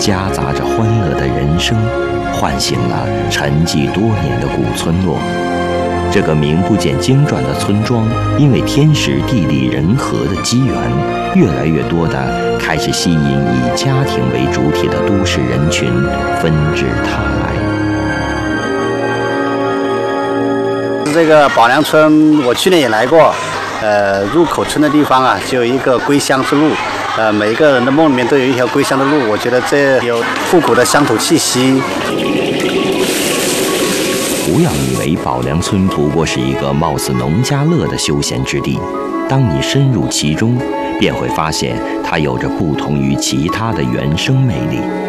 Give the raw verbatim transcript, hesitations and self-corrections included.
夹杂着欢乐的人声，唤醒了沉寂多年的古村落。这个名不见经传的村庄，因为天时地利人和的机缘，越来越多的开始吸引以家庭为主体的都市人群纷至沓来。 这个宝良村，我去年也来过。呃，入口村的地方啊，就有一个归乡之路。呃，每一个人的梦里面都有一条归乡的路。我觉得这有复古的乡土气息。 不要以为宝良村不过是一个貌似农家乐的休闲之地，当你深入其中，便会发现它有着不同于其他的原生魅力。